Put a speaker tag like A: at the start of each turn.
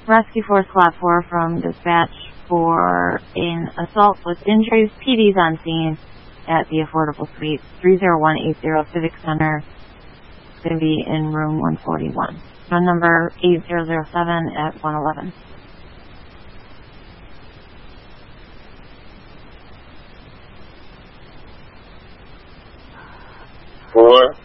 A: Rescue Force Lot 4 from dispatch for an assault with injuries. PD's on scene at the Affordable Suite, 30180 Civic Center. It's going to be in room 141. Phone number 8007 at 111.
B: Four.